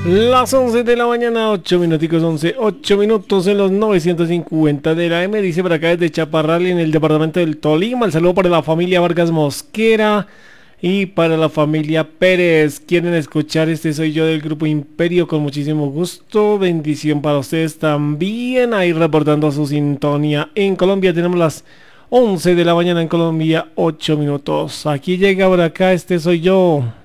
Las 11 de la mañana, 8 minuticos, 11, 8 minutos en los 950 de la M, dice por acá desde Chaparral en el departamento del Tolima. El saludo para la familia Vargas Mosquera y para la familia Pérez. Quieren escuchar Este Soy Yo del grupo Imperio, con muchísimo gusto. Bendición para ustedes también, ahí reportando su sintonía. En Colombia tenemos las 11 de la mañana, en Colombia 8 minutos. Aquí llega por acá Este Soy Yo.